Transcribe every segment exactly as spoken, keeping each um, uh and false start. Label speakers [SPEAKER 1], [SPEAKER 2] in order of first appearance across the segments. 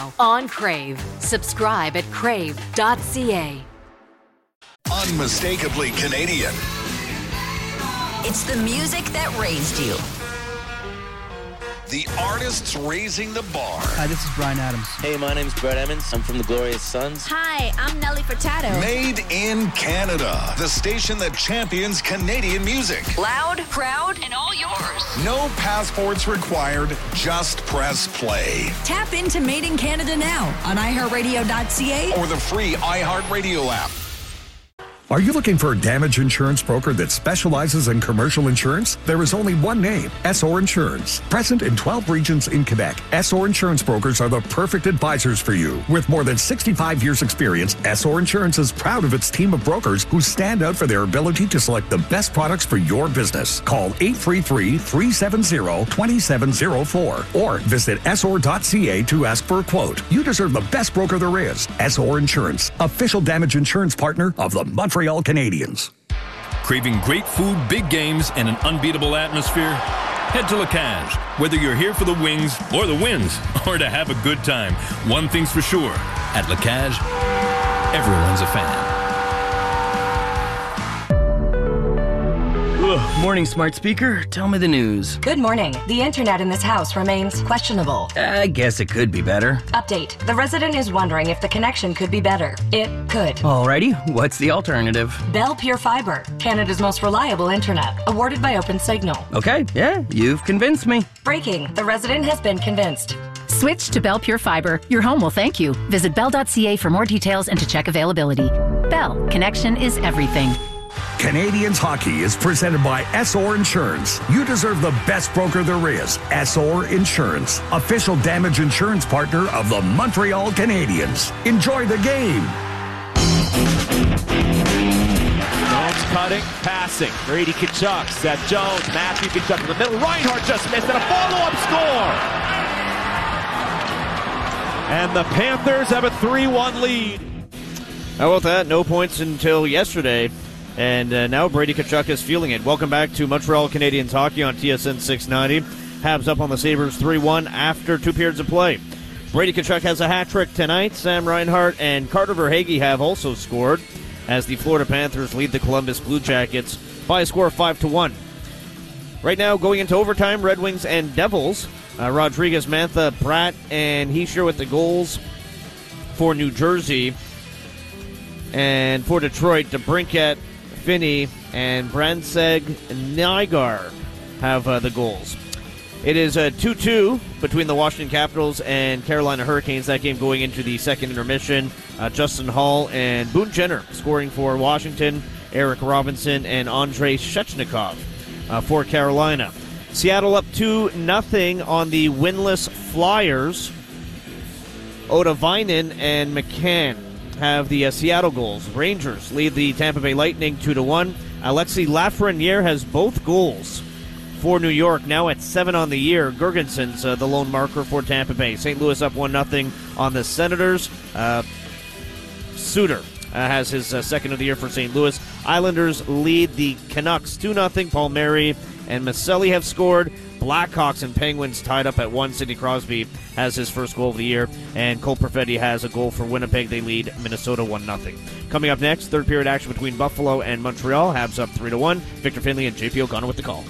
[SPEAKER 1] now on Crave. Subscribe at crave dot c a.
[SPEAKER 2] Unmistakably Canadian.
[SPEAKER 3] It's the music that raised you.
[SPEAKER 2] The artists raising the bar.
[SPEAKER 4] Hi, this is Bryan Adams.
[SPEAKER 5] Hey, my name's Brett Emmons. I'm from the Glorious Sons.
[SPEAKER 6] Hi, I'm Nelly Furtado.
[SPEAKER 2] Made in Canada. The station that champions Canadian music.
[SPEAKER 3] Loud, proud, and all yours.
[SPEAKER 2] No passports required. Just press play.
[SPEAKER 3] Tap into Made in Canada now on i heart radio dot c a
[SPEAKER 2] or the free iHeartRadio app.
[SPEAKER 7] Are you looking for a damage insurance broker that specializes in commercial insurance? There is only one name, Essor Insurance. Present in twelve regions in Quebec, Essor Insurance brokers are the perfect advisors for you. With more than sixty-five years experience, Essor Insurance is proud of its team of brokers who stand out for their ability to select the best products for your business. Call eight three three, three seven zero, two seven zero four or visit essor dot c a to ask for a quote. You deserve the best broker there is. Essor Insurance, official damage insurance partner of the Montreal Montreal Canadiens.
[SPEAKER 8] Craving great food, big games, and an unbeatable atmosphere? Head to La Cage. Whether you're here for the wings or the wins, or to have a good time, one thing's for sure. At La Cage, everyone's a fan.
[SPEAKER 4] Ugh, morning, smart speaker. Tell me the news.
[SPEAKER 9] Good morning. The internet in this house remains questionable.
[SPEAKER 4] I guess it could be better.
[SPEAKER 9] Update. The resident is wondering if the connection could be better. It could.
[SPEAKER 4] Alrighty, what's the alternative?
[SPEAKER 9] Bell Pure Fiber, Canada's most reliable internet, awarded by OpenSignal.
[SPEAKER 4] Okay, yeah, you've convinced me.
[SPEAKER 9] Breaking. The resident has been convinced.
[SPEAKER 1] Switch to Bell Pure Fiber. Your home will thank you. Visit bell dot c a for more details and to check availability. Bell. Connection is everything.
[SPEAKER 7] Canadians Hockey is presented by Essor Insurance. You deserve the best broker there is. Essor Insurance, official damage insurance partner of the Montreal Canadiens. Enjoy the game.
[SPEAKER 10] Jones cutting, passing. Brady Tkachuk, Seth Jones, Matthew Tkachuk in the middle. Reinhart just missed and a follow-up score. And the Panthers have a three one lead.
[SPEAKER 11] How about that? No points until yesterday. And uh, now Brady Tkachuk is feeling it. Welcome back to Montreal Canadiens Hockey on T S N six ninety. Habs up on the Sabres three one after two periods of play. Brady Tkachuk has a hat trick tonight. Sam Reinhart and Carter Verhaeghe have also scored as the Florida Panthers lead the Columbus Blue Jackets by a score of five to one. Right now, going into overtime, Red Wings and Devils. Uh, Rodriguez, Mantha, Pratt, and Hischier with the goals for New Jersey. And for Detroit, DeBrincat, Finney, and Brandseg Nygaard have uh, the goals. It is a two two between the Washington Capitals and Carolina Hurricanes. That game going into the second intermission. Uh, Justin Hall and Boone Jenner scoring for Washington. Eric Robinson and Andrei Shechnikov uh, for Carolina. Seattle up two nothing on the winless Flyers. Oda Vinen and McCann have the uh, Seattle goals. Rangers lead the Tampa Bay Lightning two to one. Alexis Lafreniere has both goals for New York, now at seven on the year. Gergensen's uh, the lone marker for Tampa Bay. Saint Louis up one nothing on the Senators. Uh, Suter uh, has his uh, second of the year for Saint Louis. Islanders lead the Canucks two nothing. Palmieri and Maselli have scored. Blackhawks and Penguins tied up at one. Sidney Crosby has his first goal of the year, and Cole Perfetti has a goal for Winnipeg. They lead Minnesota one nothing. Coming up next, third period action between Buffalo and Montreal. Habs up three to one. Victor Finley and J P O'Connor with the call.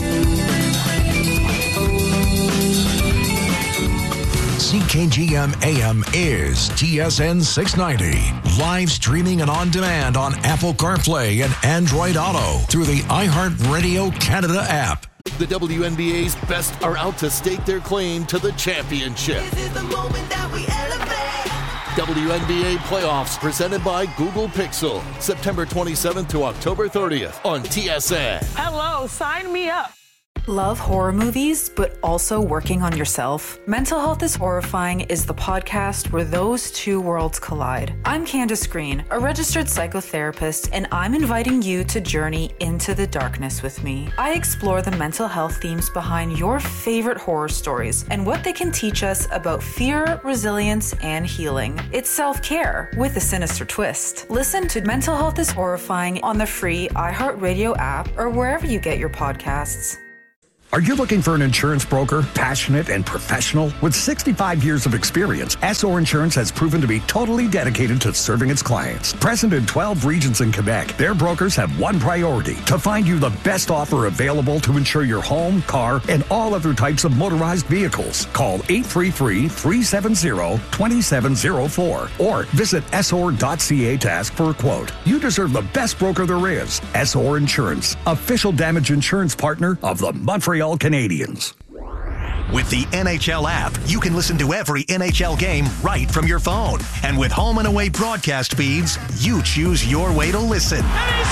[SPEAKER 2] C K G M A M is T S N six ninety. Live streaming and on demand on Apple CarPlay and Android Auto through the iHeartRadio Canada app.
[SPEAKER 12] The W N B A's best are out to stake their claim to the championship.
[SPEAKER 13] This is the moment that we elevate.
[SPEAKER 12] W N B A Playoffs presented by Google Pixel. September twenty-seventh to October thirtieth on T S N.
[SPEAKER 14] Hello, sign me up.
[SPEAKER 15] Love horror movies, but also working on yourself? Mental Health is Horrifying is the podcast where those two worlds collide. I'm Candace Green, a registered psychotherapist, and I'm inviting you to journey into the darkness with me. I explore the mental health themes behind your favorite horror stories and what they can teach us about fear, resilience, and healing. It's self-care with a sinister twist. Listen to Mental Health is Horrifying on the free iHeartRadio app or wherever you get your podcasts.
[SPEAKER 7] Are you looking for an insurance broker, passionate and professional? With sixty-five years of experience, S O Insurance has proven to be totally dedicated to serving its clients. Present in twelve regions in Quebec, their brokers have one priority: to find you the best offer available to insure your home, car, and all other types of motorized vehicles. Call eight three three, three seven zero, two seven zero four or visit S O R dot C A to ask for a quote. You deserve the best broker there is. S O R Insurance, official damage insurance partner of the Montreal Canadiens.
[SPEAKER 16] With the N H L app, you can listen to every N H L game right from your phone. And with home and away broadcast feeds, you choose your way to listen.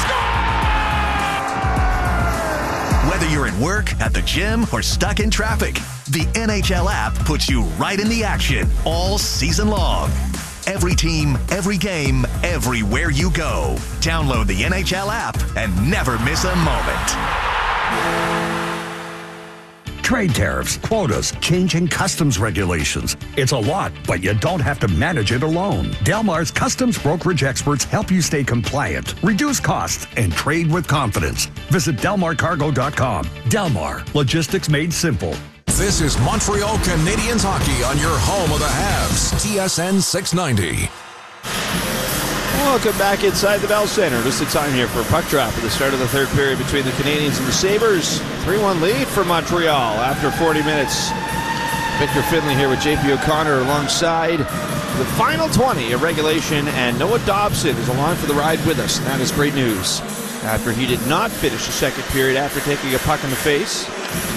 [SPEAKER 16] Whether you're at work, at the gym, or stuck in traffic, the N H L app puts you right in the action all season long. Every team, every game, everywhere you go. Download the N H L app and never miss a moment.
[SPEAKER 7] Trade tariffs, quotas, changing customs regulations. It's a lot, but you don't have to manage it alone. Delmar's customs brokerage experts help you stay compliant, reduce costs, and trade with confidence. Visit delmar cargo dot com. Delmar, logistics made simple.
[SPEAKER 2] This is Montreal Canadiens hockey on your home of the Habs, T S N six ninety.
[SPEAKER 10] Welcome back inside the Bell Center. Just in time here for a puck drop at the start of the third period between the Canadiens and the Sabres. three one lead for Montreal after forty minutes. Victor Finley here with J P O'Connor alongside the final twenty of regulation, and Noah Dobson is along for the ride with us. And that is great news after he did not finish the second period after taking a puck in the face.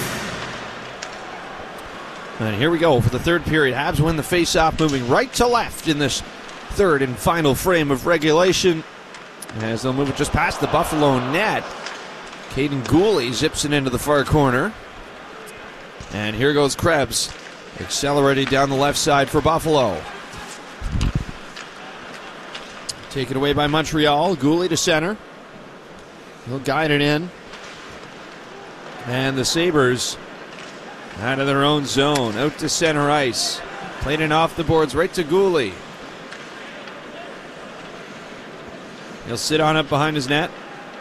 [SPEAKER 10] And here we go for the third period. Habs win the face-off, moving right to left in this third and final frame of regulation, as they'll move it just past the Buffalo net. Caden Gooley zips it into the far corner, and here goes Krebs accelerating down the left side for Buffalo. Taken away by Montreal. Gooley to center, he'll guide it in, and the Sabres out of their own zone, out to center ice, played it off the boards right to Gooley. He'll sit on it behind his net.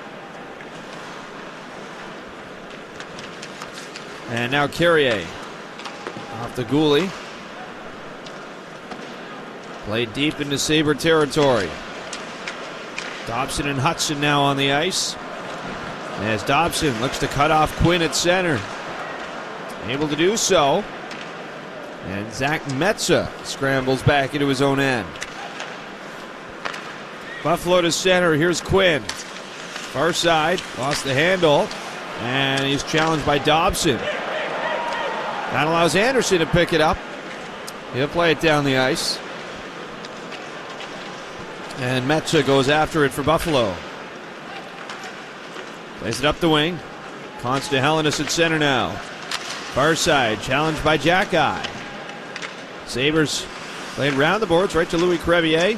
[SPEAKER 10] And now Carrier off the Gooley. Played deep into Sabre territory. Dobson and Hudson now on the ice. As Dobson looks to cut off Quinn at center. Able to do so. And Zach Metza scrambles back into his own end. Buffalo to center. Here's Quinn. Far side. Lost the handle. And he's challenged by Dobson. That allows Anderson to pick it up. He'll play it down the ice. And Metza goes after it for Buffalo. Plays it up the wing. Consta Hellenis at center now. Far side. Challenged by Jack-Eye. Sabres played around the boards right to Louis Crevier.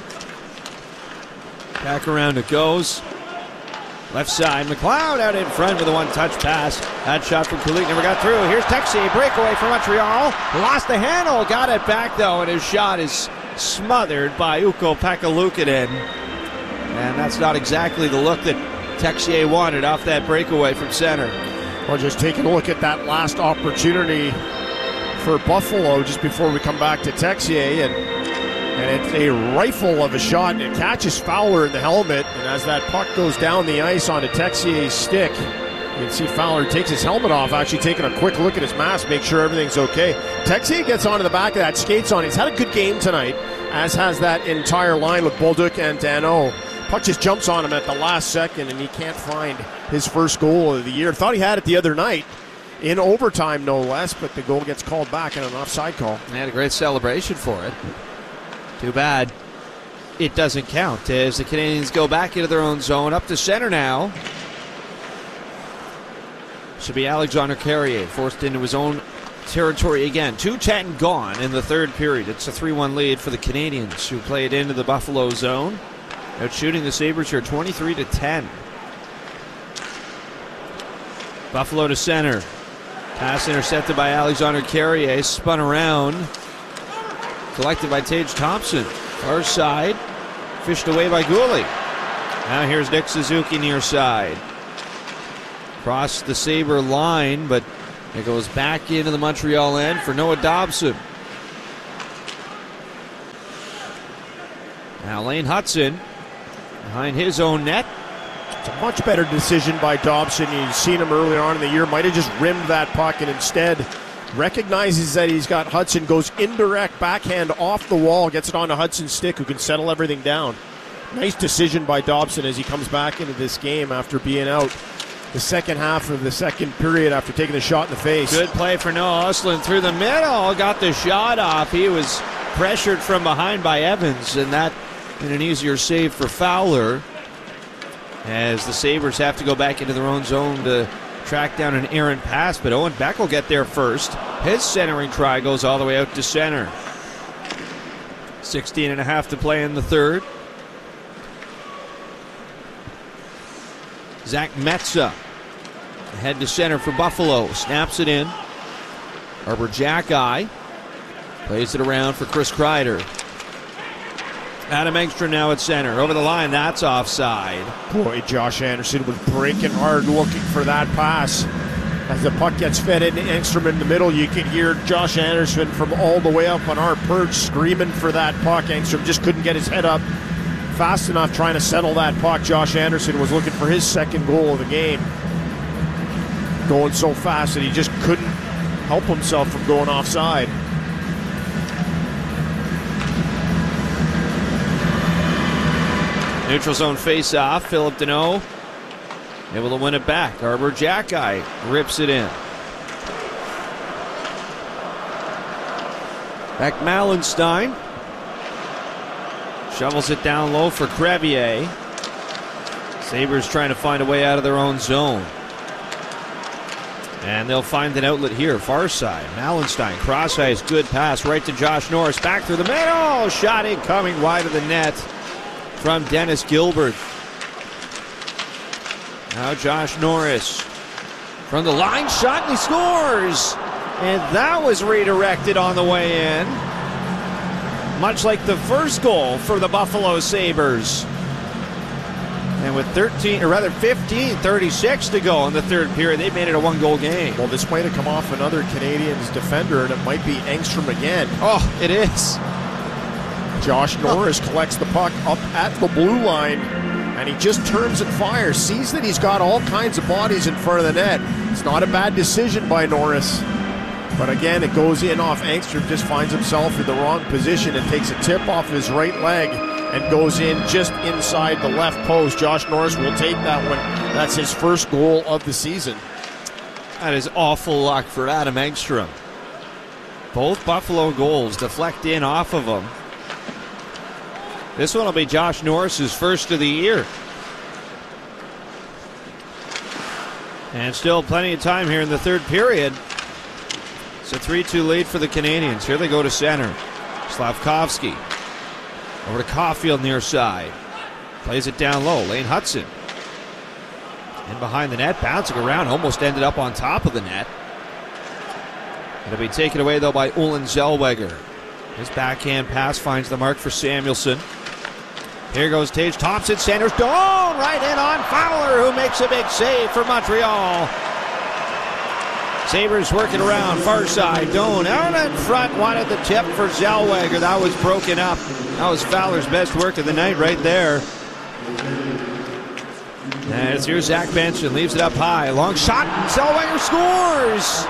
[SPEAKER 10] Back around it goes. Left side, McLeod out in front with a one-touch pass. That shot from Kulik never got through. Here's Texier, breakaway for Montreal. Lost the handle, got it back though, and his shot is smothered by Ukko Pekka-Luukkonen. And that's not exactly the look that Texier wanted off that breakaway from center.
[SPEAKER 17] Well, just taking a look at that last opportunity for Buffalo just before we come back to Texier, and And it's a rifle of a shot, and it catches Fowler in the helmet. And as that puck goes down the ice onto Texier's stick, you can see Fowler takes his helmet off, actually taking a quick look at his mask, make sure everything's okay. Texier gets onto the back of that, skates on. He's had a good game tonight, as has that entire line with Bolduc and Danault. Puck just jumps on him at the last second, and he can't find his first goal of the year. Thought he had it the other night, in overtime no less, but the goal gets called back in an offside call.
[SPEAKER 10] They had a great celebration for it. Too bad it doesn't count as the Canadiens go back into their own zone. Up to center now. Should be Alexander Carrier forced into his own territory again. two ten gone in the third period. It's a three one lead for the Canadiens, who play it into the Buffalo zone. Out shooting the Sabres here twenty-three to ten. Buffalo to center. Pass intercepted by Alexander Carrier. Spun around. Collected by Tage Thompson. Far side. Fished away by Gooley. Now here's Nick Suzuki near side. Crossed the Sabre line, but It goes back into the Montreal end for Noah Dobson. Now Lane Hutson behind his own net.
[SPEAKER 17] It's a much better decision by Dobson. You've seen him earlier on in the year. Might have just rimmed that puck and instead recognizes that he's got Hudson, goes indirect backhand off the wall, gets it onto Hudson's stick, who can settle everything down. Nice decision by Dobson as he comes back into this game after being out the second half of the second period after taking a shot in the face.
[SPEAKER 10] Good play for Noah Östlund through the middle. Got the shot off. He was pressured from behind by Evans, and that in an easier save for Fowler, as the Sabres have to go back into their own zone to track down an errant pass, but Owen Beck will get there first. His centering try goes all the way out to center. sixteen and a half to play in the third. Zach Metza ahead to center for Buffalo. Snaps it in. Arbor Jackeye plays it around for Chris Kreider. Adam Engstrom now at center. Over the line, that's offside.
[SPEAKER 17] Boy, Josh Anderson was breaking hard looking for that pass. As the puck gets fed into Engstrom in the middle, you can hear Josh Anderson from all the way up on our perch screaming for that puck. Engstrom just couldn't get his head up fast enough trying to settle that puck. Josh Anderson was looking for his second goal of the game. Going so fast that he just couldn't help himself from going offside.
[SPEAKER 10] Neutral zone face-off. Philip Deneau able to win it back. Arbor Jackeye rips it in. Back Malenstein. Shovels it down low for Crevier. Sabres trying to find a way out of their own zone. And they'll find an outlet here, far side. Malenstein, cross ice, good pass right to Josh Norris. Back through the middle. Shot incoming wide of the net from Dennis Gilbert. Now Josh Norris from the line shot, and he scores. And that was redirected on the way in, much like the first goal for the Buffalo Sabres. And with thirteen, or rather fifteen thirty-six to go in the third period, they made it a one-goal game.
[SPEAKER 17] Well, this might have come off another Canadiens defender, and it might be Engstrom again.
[SPEAKER 10] Oh, it is.
[SPEAKER 17] Josh Norris collects the puck up at the blue line, and he just turns and fires. Sees that he's got all kinds of bodies in front of the net. It's not a bad decision by Norris. But again, it goes in off Engstrom, just finds himself in the wrong position and takes a tip off his right leg and goes in just inside the left post. Josh Norris will take that one. That's his first goal of the season.
[SPEAKER 10] That is awful luck for Adam Engstrom. Both Buffalo goals deflect in off of him. This one will be Josh Norris's first of the year. And still plenty of time here in the third period. It's a three two lead for the Canadiens. Here they go to center. Slavkovsky over to Caulfield near side. Plays it down low. Lane Hutson in behind the net, bouncing around, almost ended up on top of the net. It'll be taken away though by Olen Zellweger. His backhand pass finds the mark for Samuelsson. Here goes Tage Thompson, centers, Doan right in on Fowler, who makes a big save for Montreal. Sabres working around, far side, Doan out in front, wanted the tip for Zellweger. That was broken up. That was Fowler's best work of the night right there. And it's here Zach Benson, leaves it up high, long shot, Zellweger scores!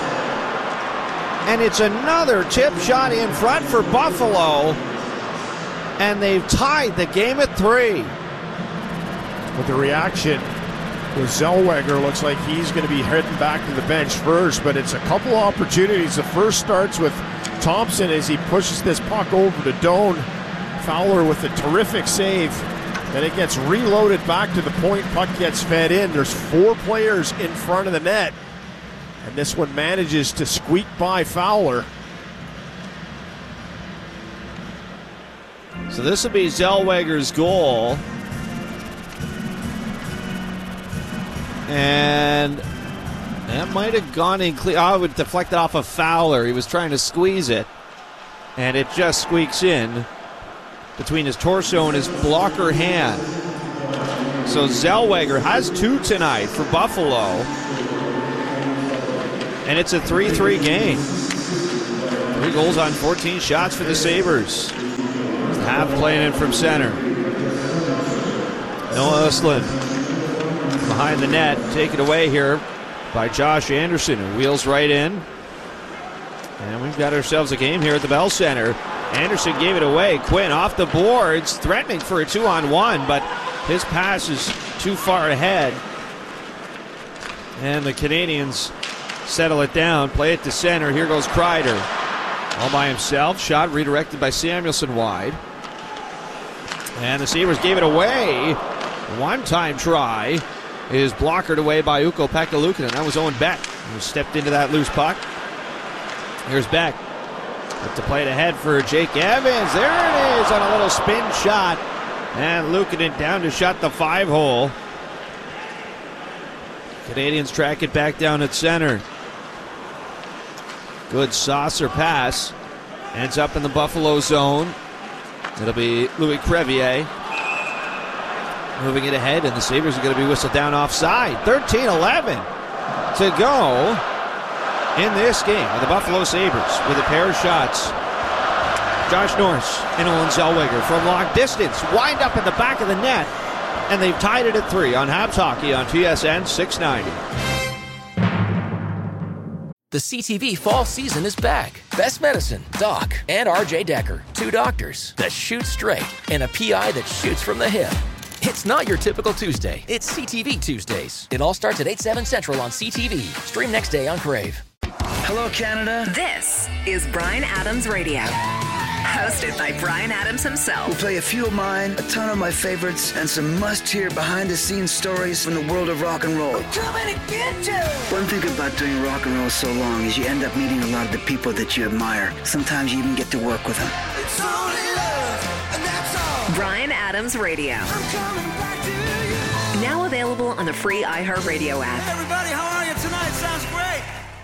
[SPEAKER 10] And it's another tip shot in front for Buffalo. And they've tied the game at three.
[SPEAKER 17] But the reaction with Zellweger looks like he's going to be heading back to the bench first, but it's a couple opportunities. The first starts with Thompson as he pushes this puck over to Doan. Fowler with a terrific save. Then it gets reloaded back to the point. Puck gets fed in. There's four players in front of the net. And this one manages to squeak by Fowler.
[SPEAKER 10] So this will be Zellweger's goal. And that might have gone in clear. Oh, it would deflect it off of Fowler. He was trying to squeeze it. And it just squeaks in between his torso and his blocker hand. So Zellweger has two tonight for Buffalo. And it's a three three game. Three goals on fourteen shots for the Sabres. Half playing in from center. Noah Östlund behind the net. Taken away here by Josh Anderson, who wheels right in. And we've got ourselves a game here at the Bell Center. Anderson gave it away. Quinn off the boards, threatening for a two-on-one, but his pass is too far ahead. And the Canadians settle it down, play it to center. Here goes Kreider. All by himself. Shot redirected by Samuelsson wide. And the Sabres gave it away. One-time try is blockered away by Ukko-Pekka Luukkonen. That was Owen Beck, who stepped into that loose puck. Here's Beck. But to play it ahead for Jake Evans. There it is on a little spin shot. And Luukkonen down to shut the five-hole. Canadians track it back down at center. Good saucer pass. Ends up in the Buffalo zone. It'll be Louis Crevier moving it ahead, and the Sabres are going to be whistled down offside. thirteen eleven to go in this game with the Buffalo Sabres with a pair of shots. Josh Norris and Olen Zellweger from long distance wind up in the back of the net, and they've tied it at three on Habs Hockey on T S N six ninety.
[SPEAKER 18] The C T V fall season is back. Best Medicine, Doc, and R J Decker, two doctors that shoot straight and a P I that shoots from the hip. It's not your typical Tuesday. It's C T V Tuesdays. It all starts at eight, seven Central on C T V. Stream next day on Crave.
[SPEAKER 19] Hello, Canada.
[SPEAKER 3] This is Bryan Adams Radio. Hosted by Bryan Adams himself.
[SPEAKER 19] We'll play a few of mine, a ton of my favorites, and some must-hear behind-the-scenes stories from the world of rock and roll.
[SPEAKER 13] I'm coming to get you.
[SPEAKER 19] One thing about doing rock and roll so long is you end up meeting a lot of the people that you admire. Sometimes you even get to work with them.
[SPEAKER 13] It's only love, and that's all.
[SPEAKER 3] Bryan Adams Radio.
[SPEAKER 13] I'm coming back to you.
[SPEAKER 3] Now available on the free iHeartRadio app.
[SPEAKER 13] Hey everybody, how are you tonight? Sounds great.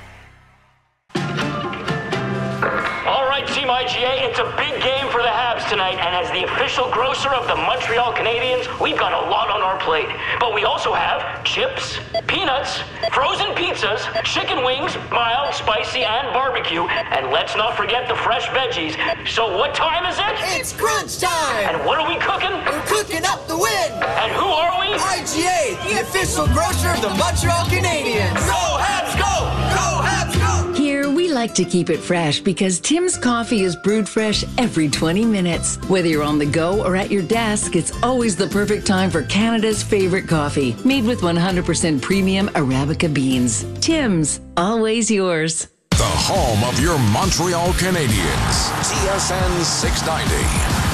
[SPEAKER 20] All right, Team I G A, it's a big game for the Habs tonight, and as the official grocer of the Montreal Canadiens, we've got a lot on our plate. But we also have chips, peanuts, frozen pizzas, chicken wings, mild, spicy, and barbecue, and let's not forget the fresh veggies. So what time is it?
[SPEAKER 13] It's crunch time!
[SPEAKER 20] And what are we cooking?
[SPEAKER 13] We're cooking up the win!
[SPEAKER 20] And who are we?
[SPEAKER 13] I G A, the official grocer of the Montreal Canadiens. Go Habs, go! Go Habs, go!
[SPEAKER 21] Here, we like to keep it fresh because Tim's coffee is brewed fresh every twenty minutes. Whether you're on the go or at your desk, it's always the perfect time for Canada's favorite coffee, made with one hundred percent premium Arabica beans. Tim's, always yours.
[SPEAKER 2] The home of your Montreal Canadiens. T S N six ninety.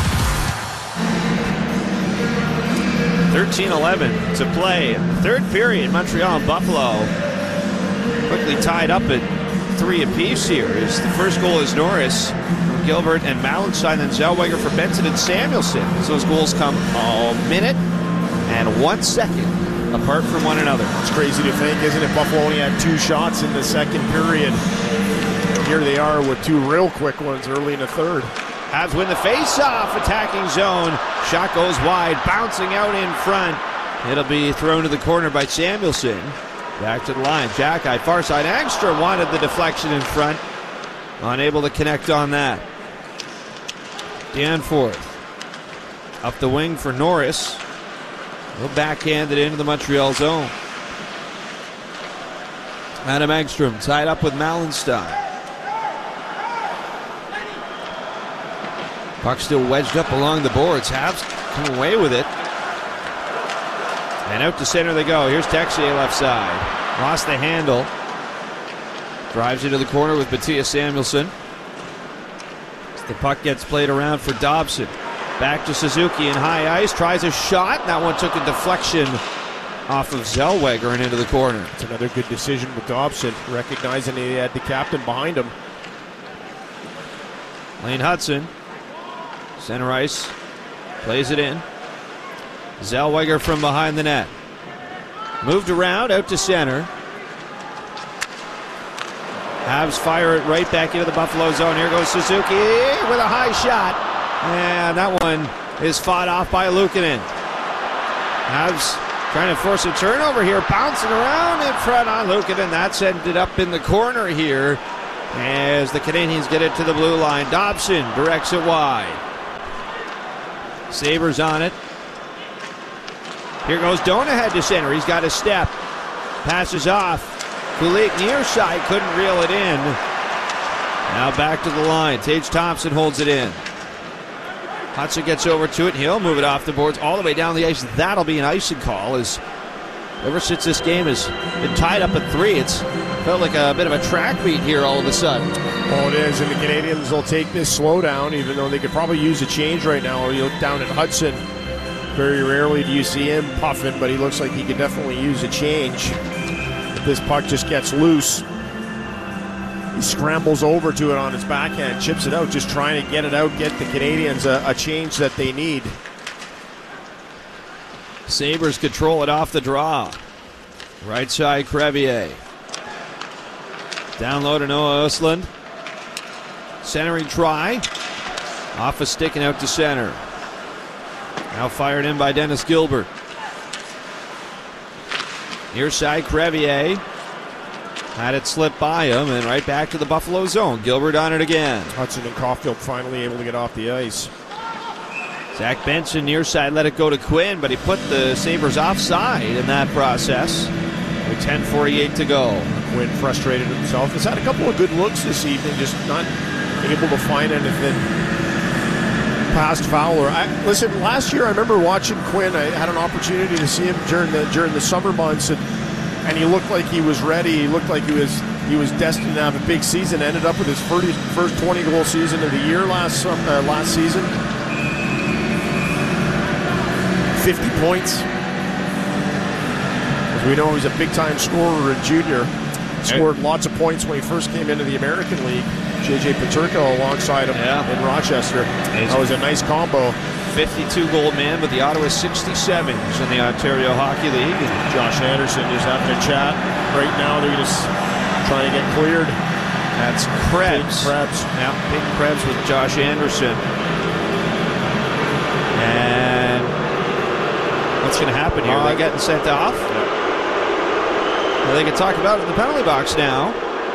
[SPEAKER 10] thirteen eleven to play. Third period, Montreal and Buffalo quickly tied up at three apiece here. As the first goal is Norris from Gilbert and Malenstein, then Zellweger for Benson and Samuelsson. So those goals come a minute and one second apart from one another.
[SPEAKER 17] It's crazy to think, isn't it? Buffalo only had two shots in the second period. Here they are with two real quick ones early in the third.
[SPEAKER 10] Habs win the face-off, attacking zone. Shot goes wide, bouncing out in front. It'll be thrown to the corner by Samuelsson. Back to the line. Jackeye, far side. Angstrom wanted the deflection in front. Unable to connect on that. Danforth up the wing for Norris. He'll backhand it into the Montreal zone. Adam Angstrom tied up with Malenstein. Puck still wedged up along the boards. Habs come away with it. And out to center they go. Here's Texier left side. Lost the handle. Drives into the corner with Mattias Samuelsson. As the puck gets played around for Dobson. Back to Suzuki in high ice. Tries a shot. That one took a deflection off of Zellweger and into the corner.
[SPEAKER 17] It's another good decision with Dobson, recognizing he had the captain behind him.
[SPEAKER 10] Lane Hudson. Center ice. Plays it in. Zellweger from behind the net. Moved around, out to center. Habs fire it right back into the Buffalo zone. Here goes Suzuki with a high shot. And that one is fought off by Luukkonen. Habs Trying to force a turnover here, bouncing around in front on Lucan, and that's ended up in the corner here as the Canadians get it to the blue line. Dobson directs it wide. Sabres on it. Here goes Dona head to center. He's got a step. Passes off. Kulik near side, couldn't reel it in. Now back to the line. Tage Thompson holds it in. Hudson gets over to it. He'll move it off the boards all the way down the ice. That'll be an icing call, as ever since this game has been tied up at three, it's felt like a bit of a track meet here all of a sudden.
[SPEAKER 17] Oh, it is, and the Canadians will take this slowdown, even though they could probably use a change right now. You look down at Hudson. Very rarely do you see him puffing, but he looks like he could definitely use a change. If this puck just gets loose, he scrambles over to it on his backhand, chips it out, just trying to get it out, get the Canadians a, a change that they need.
[SPEAKER 10] Sabres control it off the draw. Right side, Crevier. Down low to Noah Östlund. Centering try. Off a stick and out to center. Now fired in by Dennis Gilbert. Near side, Crevier. Had it slip by him, and right back to the Buffalo zone. Gilbert on it again.
[SPEAKER 17] Hudson and Caulfield finally able to get off the ice.
[SPEAKER 10] Zach Benson near side let it go to Quinn, but he put the Sabres offside in that process. With ten forty-eight to go.
[SPEAKER 17] Quinn frustrated himself. He's had a couple of good looks this evening, just not able to find anything past Fowler. I, listen, last year I remember watching Quinn. I had an opportunity to see him during the during the summer months, and, and he looked like he was ready. He looked like he was he was destined to have a big season. Ended up with his first, first twenty goal season of the year last uh, last season. fifty points. As we know, he's a big-time scorer in junior. Scored lots of points when he first came into the American League. J J Peterka alongside him yeah. in Rochester. That was a nice combo.
[SPEAKER 10] fifty-two goal man with the Ottawa sixty-sevens in the Ontario Hockey League.
[SPEAKER 17] And Josh Anderson is having a chat. Right now, they're just trying to get cleared.
[SPEAKER 10] That's Krebs.
[SPEAKER 17] Krebs.
[SPEAKER 10] Yeah, big Krebs with Josh Anderson. And what's going to happen here? Uh, Are they getting sent off?
[SPEAKER 17] Yeah.
[SPEAKER 10] Well, they can talk about it in the penalty box now.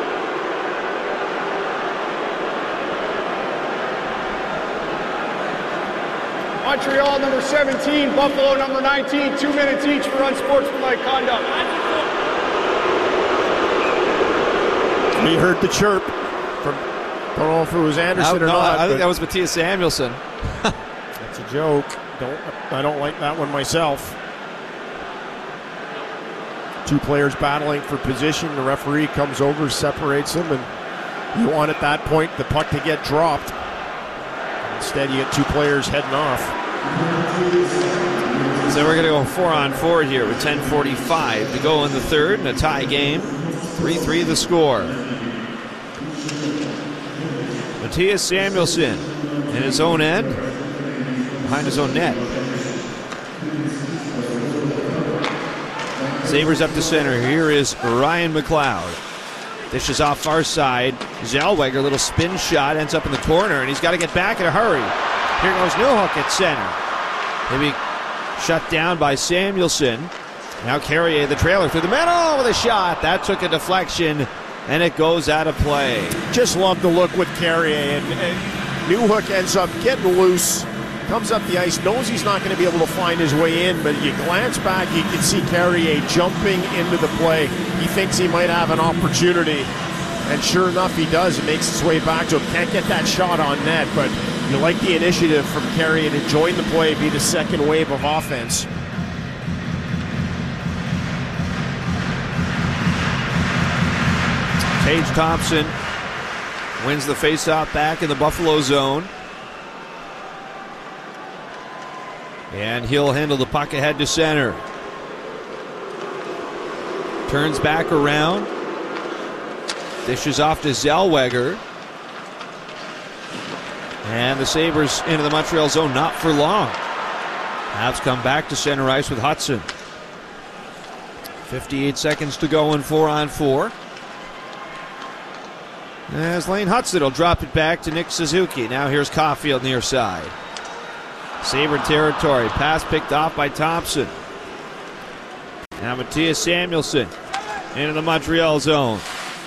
[SPEAKER 5] Montreal number seventeen, Buffalo number nineteen, two minutes each for unsportsmanlike conduct.
[SPEAKER 17] We heard the chirp from, don't know if it was Anderson
[SPEAKER 10] no,
[SPEAKER 17] or
[SPEAKER 10] no,
[SPEAKER 17] not.
[SPEAKER 10] I think that was Matthias Samuelsson.
[SPEAKER 17] That's a joke. Don't I don't like that one myself. Two players battling for position. The referee comes over, separates them, and you want at that point the puck to get dropped. Instead, you get two players heading off.
[SPEAKER 10] So we're going to go four on four here with ten forty-five to go in the third, and a tie game. three three the score. Matthias Samuelsson in his own end, behind his own net. Sabres up to center. Here is Ryan McLeod. Dishes off far side. Zellweger, little spin shot, ends up in the corner, and he's got to get back in a hurry. Here goes Newhook at center. Maybe shut down by Samuelsson. Now Carrier, the trailer, through the middle with a shot. That took a deflection, and it goes out of play.
[SPEAKER 17] Just love the look with Carrier. And, and Newhook ends up getting loose, comes up the ice, knows he's not going to be able to find his way in, but you glance back, you can see Carrier jumping into the play. He thinks he might have an opportunity, and sure enough, he does. It makes his way back to him. Can't get that shot on net, but you like the initiative from Carrier to join the play, be the second wave of offense.
[SPEAKER 10] Tage Thompson wins the faceoff back in the Buffalo zone. And he'll handle the puck ahead to center. Turns back around. Dishes off to Zellweger. And the Sabres into the Montreal zone, not for long. Habs come back to center ice with Hudson. fifty-eight seconds to go in four on four. As Lane Hudson will drop it back to Nick Suzuki. Now here's Caulfield near side. Sabre territory. Pass picked off by Thompson. Now Matthias Samuelsson into the Montreal zone.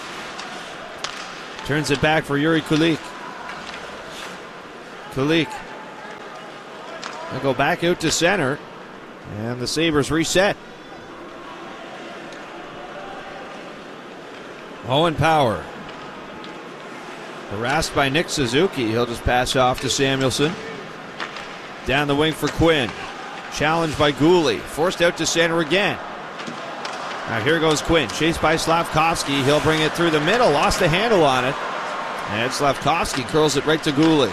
[SPEAKER 10] Turns it back for Yuri Kulik. Kulik. They'll go back out to center. And the Sabres reset. Owen Power. Harassed by Nick Suzuki. He'll just pass off to Samuelsson. Down the wing for Quinn. Challenged by Gooley. Forced out to center again. Now here goes Quinn. Chased by Slavkovsky. He'll bring it through the middle. Lost the handle on it. And Slavkovsky curls it right to Gooley.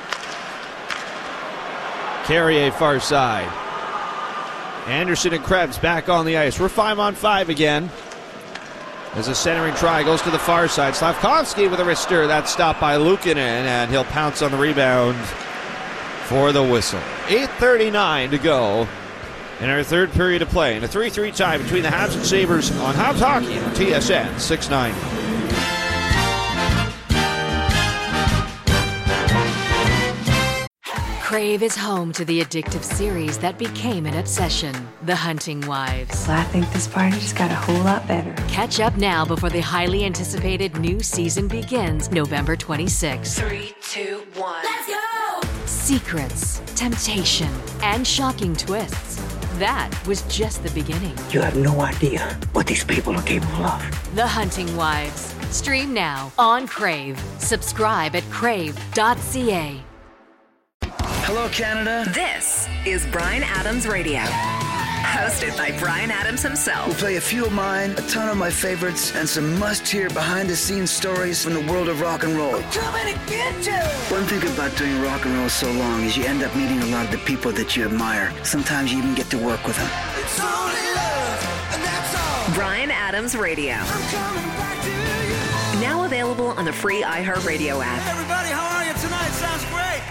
[SPEAKER 10] Carrier far side. Anderson and Krebs back on the ice. We're five on five again. As a centering try goes to the far side. Slavkovsky with a wrister. That's stopped by Luukkonen, and he'll pounce on the rebound for the whistle. eight thirty-nine to go in our third period of play. In a three three tie between the Habs and Sabres on Habs Hockey on T S N six ninety.
[SPEAKER 6] Crave is home to the addictive series that became an obsession, The Hunting Wives.
[SPEAKER 22] Well, I think this party just got a whole lot better.
[SPEAKER 6] Catch up now before the highly anticipated new season begins November twenty-sixth.
[SPEAKER 3] Three, two, one. Let's go!
[SPEAKER 6] Secrets, temptation, and shocking twists. That was just the beginning.
[SPEAKER 19] You have no idea what these people are capable of.
[SPEAKER 6] The Hunting Wives. Stream now on Crave. Subscribe at crave dot c a.
[SPEAKER 19] Hello, Canada.
[SPEAKER 3] This is Bryan Adams Radio. Hosted by Bryan Adams himself.
[SPEAKER 19] We'll play a few of mine, a ton of my favorites, and some must-hear behind-the-scenes stories from the world of rock and roll.
[SPEAKER 13] I'm coming to get you!
[SPEAKER 19] One thing about doing rock and roll so long is you end up meeting a lot of the people that you admire. Sometimes you even get to work with them.
[SPEAKER 13] It's only love, and that's all.
[SPEAKER 3] Bryan Adams Radio.
[SPEAKER 13] I'm coming back to you.
[SPEAKER 3] Now available on the free iHeartRadio app.
[SPEAKER 13] Everybody, how are you tonight? Sounds great.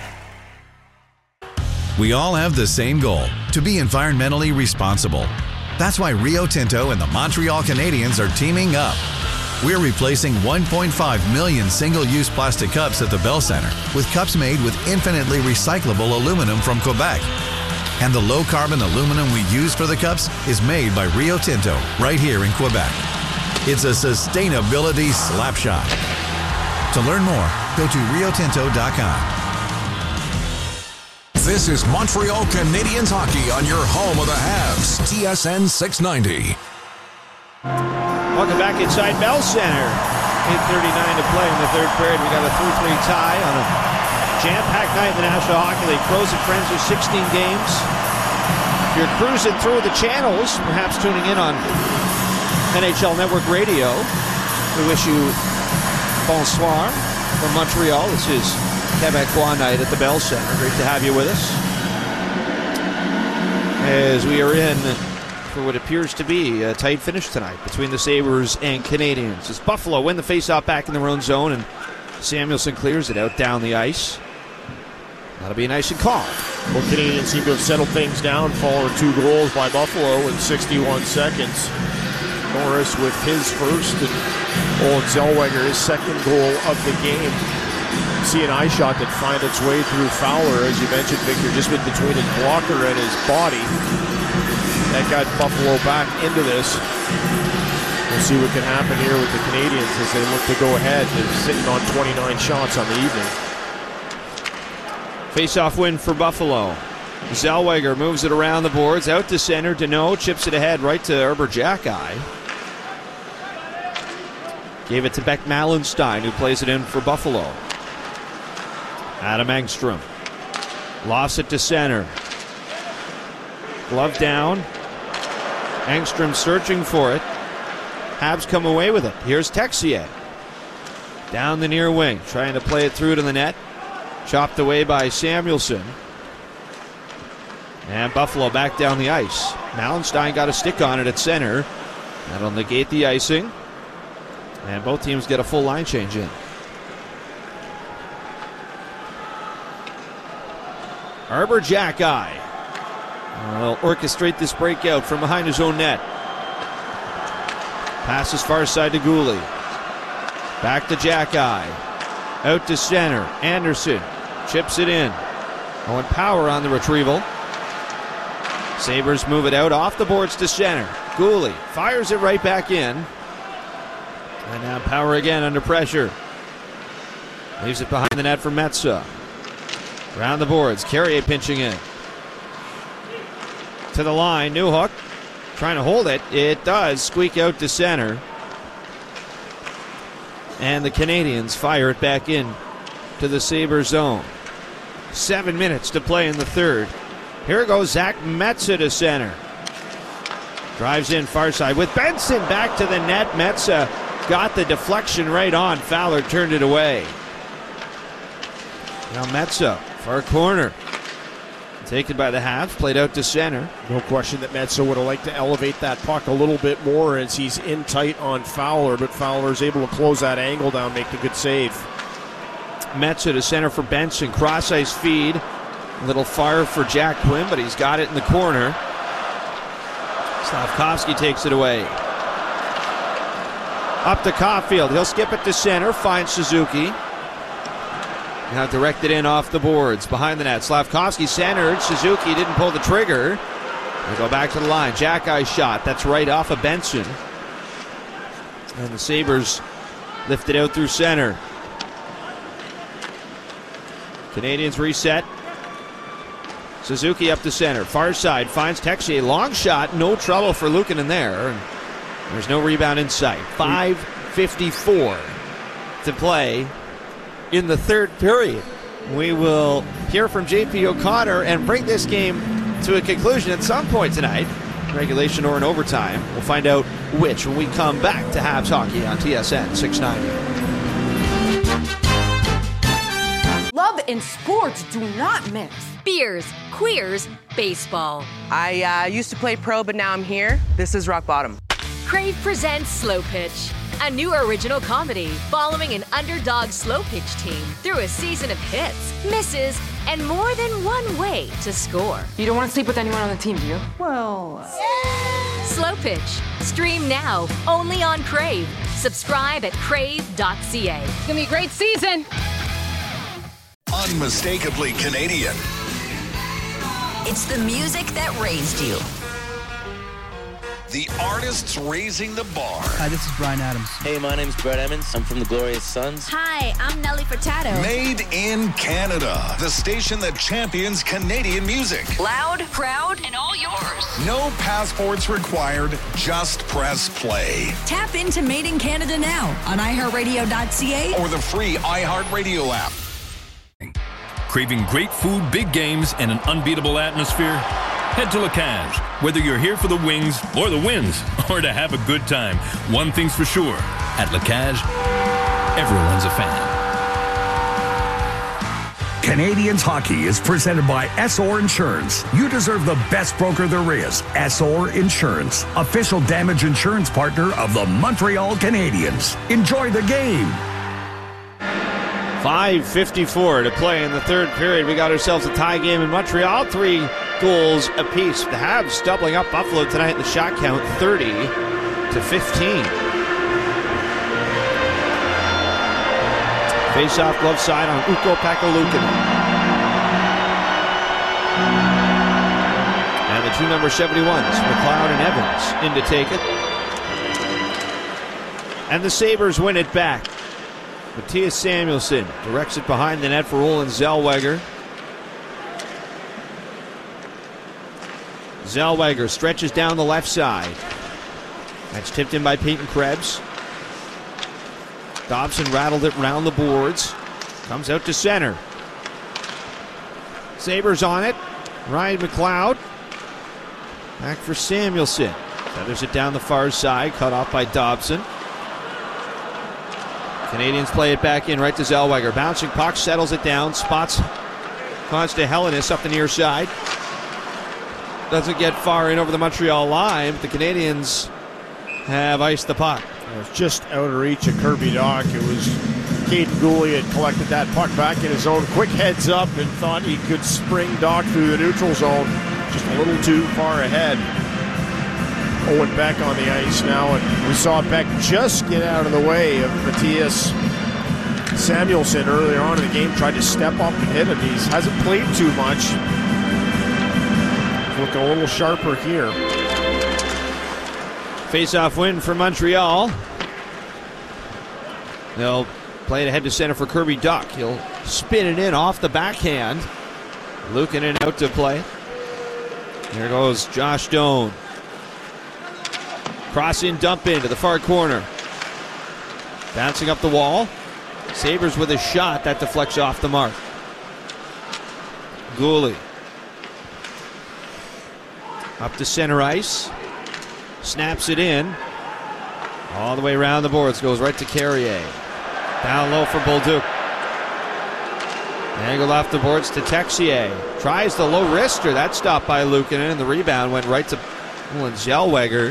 [SPEAKER 23] We all have the same goal, to be environmentally responsible. That's why Rio Tinto and the Montreal Canadiens are teaming up. We're replacing one point five million single-use plastic cups at the Bell Center with cups made with infinitely recyclable aluminum from Quebec. And the low-carbon aluminum we use for the cups is made by Rio Tinto right here in Quebec. It's a sustainability slapshot. To learn more, go to rio tinto dot com.
[SPEAKER 2] This is Montreal Canadiens hockey on your home of the Habs, T S N six ninety.
[SPEAKER 10] Welcome back inside Bell Center. eight thirty-nine to play in the third period. We got a three three tie on a jam-packed night in the National Hockey League. Pros and Friends with sixteen games. If you're cruising through the channels, perhaps tuning in on N H L Network Radio, we wish you bonsoir from Montreal. This is Quebecois night at the Bell Center. Great to have you with us as we are in for what appears to be a tight finish tonight between the Sabres and Canadiens. As Buffalo win the faceoff back in their own zone and Samuelsson clears it out down the ice. That'll be nice and calm.
[SPEAKER 17] Well, Canadiens seem to have settled things down following two goals by Buffalo in sixty-one seconds. Norris with his first and Olen Zellweger his second goal of the game. See an eye shot that find its way through Fowler, as you mentioned, Victor, just with between his blocker and his body. That got Buffalo back into this. We'll see what can happen here with the Canadiens as they look to go ahead. They're sitting on twenty-nine shots on the evening.
[SPEAKER 10] Face-off win for Buffalo. Zellweger moves it around the boards, out to center. Deneau chips it ahead right to Herbert Jacki. Gave it to Beck Malenstein, who plays it in for Buffalo. Adam Engstrom lofts it to center. Glove down. Engstrom searching for it. Habs come away with it. Here's Texier. Down the near wing, trying to play it through to the net. Chopped away by Samuelsson. And Buffalo back down the ice. Malenstein got a stick on it at center. That'll negate the icing. And both teams get a full line change in. Herbert Jacki will orchestrate this breakout from behind his own net. Passes far side to Gooley. Back to Jacki. Out to center. Anderson chips it in. Owen Power on the retrieval. Sabres move it out off the boards to center. Gooley fires it right back in. And now Power again under pressure. Leaves it behind the net for Metsä. Around the boards, Carrier pinching in. To the line, Newhook trying to hold it. It does squeak out to center. And the Canadians fire it back in to the Sabre zone. Seven minutes to play in the third. Here goes Zach Metsä to center. Drives in far side with Benson back to the net. Metsä got the deflection right on. Fowler turned it away. Now Metsä, far corner. Taken by the Habs, played out to center.
[SPEAKER 17] No question that Metsä would have liked to elevate that puck a little bit more as he's in tight on Fowler, but Fowler is able to close that angle down, make the good save.
[SPEAKER 10] Metsä to center for Benson, cross-ice feed. A little fire for Jack Quinn, but he's got it in the corner. Slavkovsky takes it away. Up to Caulfield, he'll skip it to center, finds Suzuki. Now directed in off the boards, behind the net. Slavkovsky centered. Suzuki didn't pull the trigger. They go back to the line. Jack-eye shot. That's right off of Benson. And the Sabres lift it out through center. Canadians reset. Suzuki up the center. Far side finds Texier. Long shot. No trouble for Luukkonen there. And there's no rebound in sight. five fifty-four to play in the third period. We will hear from J P O'Connor and bring this game to a conclusion at some point tonight, regulation or in overtime. We'll find out which when we come back to Habs Hockey on T S N six ninety.
[SPEAKER 14] Love and sports do not mix.
[SPEAKER 6] Beers, queers, baseball.
[SPEAKER 4] I uh, used to play pro, but now I'm here. This is rock bottom.
[SPEAKER 6] Crave presents Slow Pitch, a new original comedy following an underdog slow pitch team through a season of hits, misses, and more than one way to score.
[SPEAKER 14] You don't want to sleep with anyone on the team, do you? Well...
[SPEAKER 6] Slow Pitch. Stream now, only on Crave. Subscribe at crave dot c a.
[SPEAKER 14] It's gonna be a great season.
[SPEAKER 2] Unmistakably Canadian.
[SPEAKER 3] It's the music that raised you.
[SPEAKER 2] The artists raising the bar.
[SPEAKER 8] Hi, this is Bryan Adams.
[SPEAKER 9] Hey, my name's Brett Emmons. I'm from the Glorious Sons.
[SPEAKER 3] Hi, I'm Nelly Furtado.
[SPEAKER 2] Made in Canada. The station that champions Canadian music.
[SPEAKER 3] Loud, proud, and all yours.
[SPEAKER 2] No passports required. Just press play.
[SPEAKER 3] Tap into Made in Canada now on i heart radio dot c a
[SPEAKER 2] or the free iHeartRadio app.
[SPEAKER 24] Craving great food, big games, and an unbeatable atmosphere? Head to La Cage. Whether you're here for the wings or the wins, or to have a good time, one thing's for sure. At La Cage, everyone's a fan.
[SPEAKER 7] Canadians Hockey is presented by S O R Insurance. You deserve the best broker there is. S O R Insurance, official damage insurance partner of the Montreal Canadiens. Enjoy the game.
[SPEAKER 10] five fifty-four to play in the third period. We got ourselves a tie game in Montreal. Three goals apiece. The Habs doubling up Buffalo tonight in the shot count, thirty to fifteen. Face-off glove side on Ukko-Pekka Luukkonen. And the two number seventy-ones, McLeod and Evans, in to take it. And the Sabres win it back. Mattias Samuelsson directs it behind the net for Olen Zellweger. Zellweger stretches down the left side. That's tipped in by Peyton Krebs. Dobson rattled it round the boards. Comes out to center. Sabres on it. Ryan McLeod. Back for Samuelsson. Feathers it down the far side. Cut off by Dobson. Canadians play it back in right to Zellweger. Bouncing puck, settles it down. Spots Consta Hellenis up the near side. Doesn't get far in over the Montreal line, but the Canadians have iced the puck.
[SPEAKER 17] It was just out of reach of Kirby Dach. It was Caden Gooley had collected that puck back in his own. Quick heads up and thought he could spring Dach through the neutral zone. Just a little too far ahead. Owen Beck on the ice now, and we saw Beck just get out of the way of Mattias Samuelsson earlier on in the game. Tried to step up and hit him. He hasn't played too much. Looking a little sharper here.
[SPEAKER 10] Face-off win for Montreal. They'll play it ahead to center for Kirby Duck. He'll spin it in off the backhand. Luukkonen out to play. There goes Josh Doan. Cross in, dump in to the far corner. Bouncing up the wall. Sabres with a shot that deflects off the mark. Gooley. Up to center ice. Snaps it in. All the way around the boards. Goes right to Carrier. Down low for Bolduc. Angled off the boards to Texier. Tries the low wrister. That stopped by Luukkonen, and the rebound went right to Zellweger.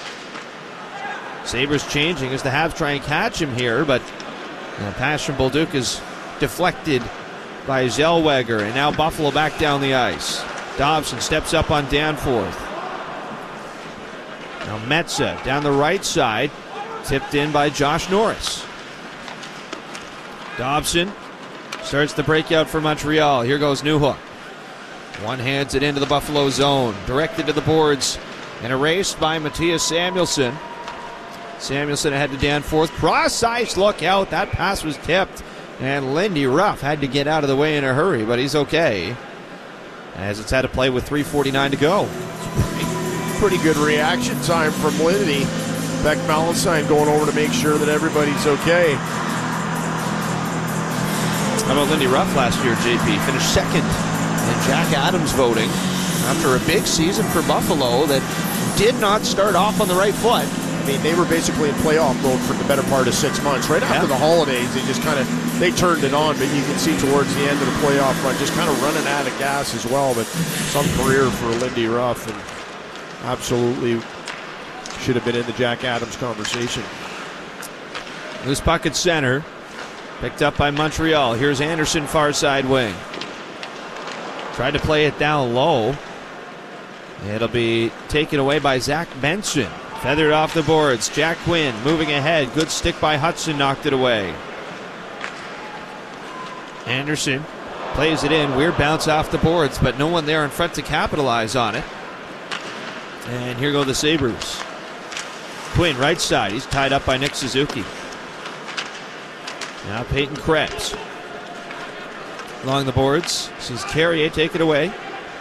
[SPEAKER 10] Sabres changing as the Habs try and catch him here, but the pass from Bolduc is deflected by Zellweger, and now Buffalo back down the ice. Dobson steps up on Danforth. Now Metsa down the right side, tipped in by Josh Norris. Dobson starts the breakout for Montreal. Here goes Newhook. One hands it into the Buffalo zone, directed to the boards, and erased by Matthias Samuelsson. Samuelsson ahead to Danforth. Cross ice, look out. That pass was tipped, and Lindy Ruff had to get out of the way in a hurry, but he's okay, as it's had to play with three forty-nine to go.
[SPEAKER 17] Pretty good reaction time from Lindy. Beck Malenstein going over to make sure that everybody's okay.
[SPEAKER 10] How about Lindy Ruff last year, J P? Finished second in Jack Adams voting after a big season for Buffalo that did not start off on the right foot.
[SPEAKER 17] I mean, they were basically in playoff mode for the better part of six months. Right after yeah. the holidays, they just kind of, they turned it on, but you can see towards the end of the playoff run, just kind of running out of gas as well. But some career for Lindy Ruff, and absolutely should have been in the Jack Adams conversation.
[SPEAKER 10] Loose puck at center. Picked up by Montreal. Here's Anderson, far side wing. Tried to play it down low. It'll be taken away by Zach Benson. Feathered off the boards. Jack Quinn moving ahead. Good stick by Hudson, knocked it away. Anderson plays it in. Weird bounce off the boards, but no one there in front to capitalize on it. And here go the Sabres. Quinn, right side. He's tied up by Nick Suzuki. Now Peyton Krebs. Along the boards. Sees Carrier take it away.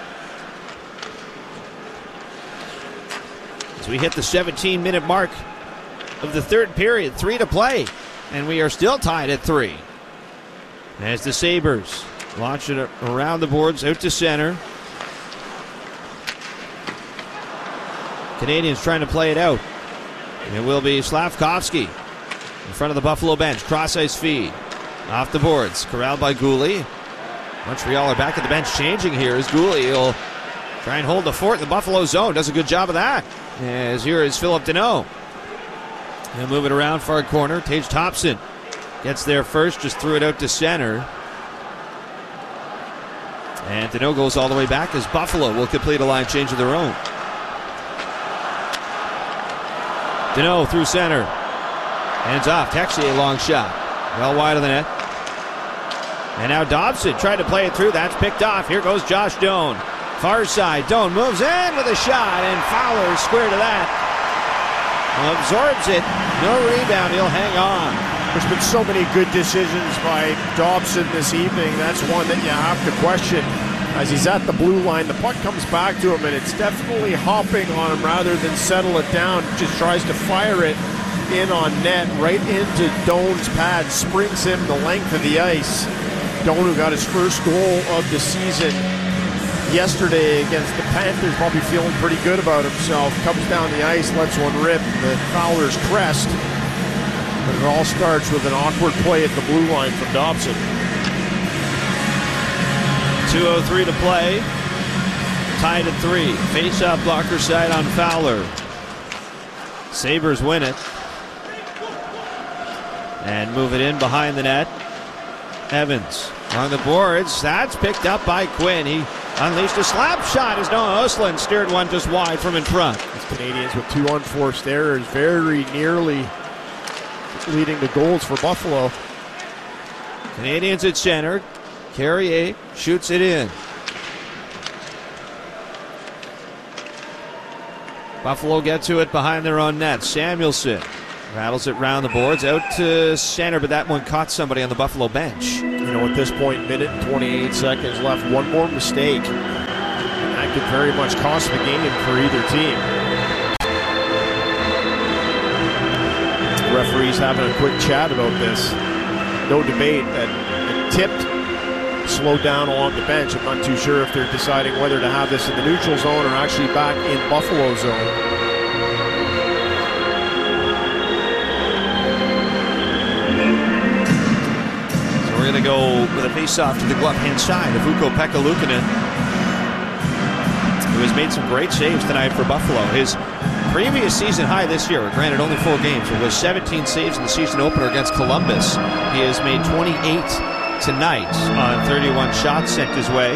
[SPEAKER 10] As we hit the seventeen-minute mark of the third period, three to play. And we are still tied at three. As the Sabres launch it around the boards, out to center. Canadians trying to play it out. It will be Slavkovsky in front of the Buffalo bench. Cross-ice feed. Off the boards. Corralled by Gooley. Montreal are back at the bench changing here as Gooley will try and hold the fort in the Buffalo zone. Does a good job of that. As here is Philip Deneau. He'll move it around far corner. Tage Thompson gets there first. Just threw it out to center. And Deneau goes all the way back as Buffalo will complete a line change of their own. Deneau through center. Hands off. Texier, long shot. Well wide of the net. And now Dobson tried to play it through. That's picked off. Here goes Josh Doan. Far side. Doan moves in with a shot, and Fowler square to that. Absorbs it. No rebound. He'll hang on.
[SPEAKER 17] There's been so many good decisions by Dobson this evening. That's one that you have to question. As he's at the blue line, the puck comes back to him, and it's definitely hopping on him rather than settle it down. Just tries to fire it in on net, right into Doan's pad, springs him the length of the ice. Doan, who got his first goal of the season yesterday against the Panthers, probably feeling pretty good about himself. Comes down the ice, lets one rip, the Fowler's crest. But it all starts with an awkward play at the blue line from Dobson.
[SPEAKER 10] two oh three to play. Tied at three. Face-off blocker side on Fowler. Sabres win it. And move it in behind the net. Evans on the boards. That's picked up by Quinn. He unleashed a slap shot as Noah Östlund steered one just wide from in front.
[SPEAKER 17] These Canadians with two unforced errors, very nearly leading the goals for Buffalo.
[SPEAKER 10] Canadians at center. Carrier shoots it in. Buffalo get to it behind their own net. Samuelson rattles it round the boards, out to center, but that one caught somebody on the Buffalo bench.
[SPEAKER 17] You know, at this point, minute and twenty-eight seconds left. One more mistake, and that could very much cost the game for either team. The referee's having a quick chat about this. No debate that it tipped, slowed down along the bench. I'm not too sure if they're deciding whether to have this in the neutral zone or actually back in Buffalo zone.
[SPEAKER 10] So we're going to go with a face-off to the glove-hand side of Ukko-Pekka Luukkonen, who has made some great saves tonight for Buffalo. His previous season high this year, granted only four games, it was seventeen saves in the season opener against Columbus. He has made twenty-eight tonight on thirty-one shots sent his way.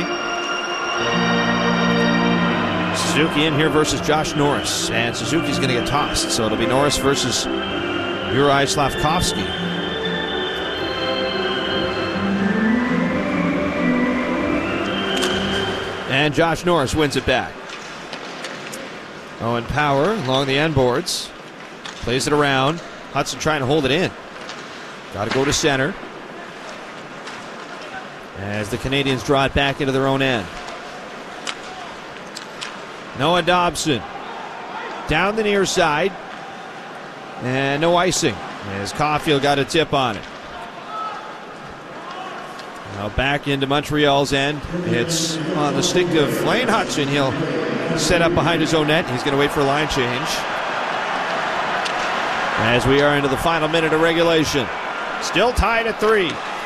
[SPEAKER 10] Suzuki in here versus Josh Norris, and Suzuki's going to get tossed, so it'll be Norris versus Juraj Slafkovsky. And Josh Norris wins it back. Owen Power along the end boards. Plays it around. Hudson trying to hold it in. Got to go to center. As the Canadians draw it back into their own end. Noah Dobson. Down the near side. And no icing. As Caulfield got a tip on it. Now back into Montreal's end. It's on the stick of Lane Hutson. He'll set up behind his own net. He's going to wait for a line change. As we are into the final minute of regulation. Still tied at three.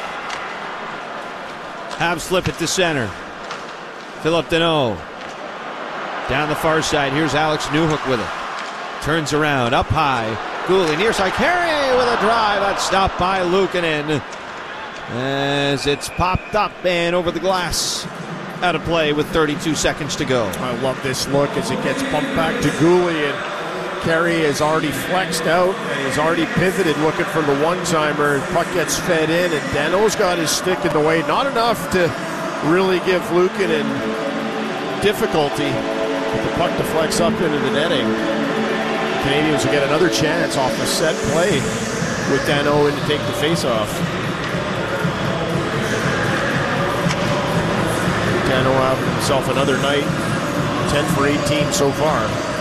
[SPEAKER 10] Habs slip it to center. Philip Deneau. Down the far side. Here's Alex Newhook with it. Turns around. Up high. Gooley near side. Carey with a drive. That's stopped by Luukkonen. As it's popped up and over the glass. Out of play with thirty-two seconds to go.
[SPEAKER 17] I love this look as it gets bumped back to Gooley, and Carey is already flexed out and he's already pivoted looking for the one-timer. Puck gets fed in and Dano's got his stick in the way. Not enough to really give Luukkonen difficulty, but the puck deflects up into the netting. The Canadians will get another chance off a set play with Dano in to take the face-off. Dano having himself another night, ten for eighteen so far.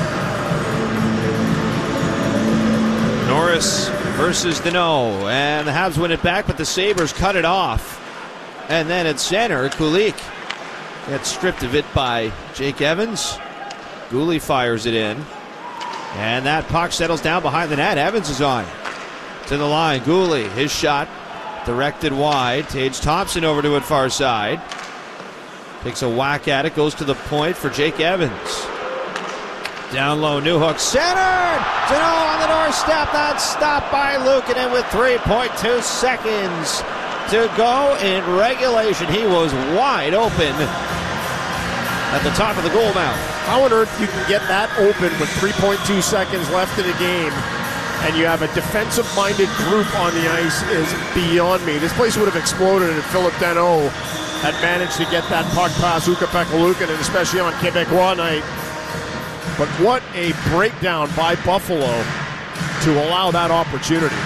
[SPEAKER 10] Norris versus Deneau, and the Habs win it back, but the Sabres cut it off. And then at center, Kulich gets stripped of it by Jake Evans. Gooley fires it in, and that puck settles down behind the net. Evans is on to the line. Gooley, his shot directed wide. Tage Thompson over to it far side. Takes a whack at it, goes to the point for Jake Evans. Down low, Newhook, centered! Deneau on the doorstep, that's stopped by Luukkonen with three point two seconds to go in regulation. He was wide open at the top of the goal mouth.
[SPEAKER 17] How on earth you can get that open with three point two seconds left in the game and you have a defensive-minded group on the ice is beyond me. This place would have exploded if Philip Deneau had managed to get that puck past Ukko-Pekka Luukkonen, especially on Quebecois night. But what a breakdown by Buffalo to allow that opportunity.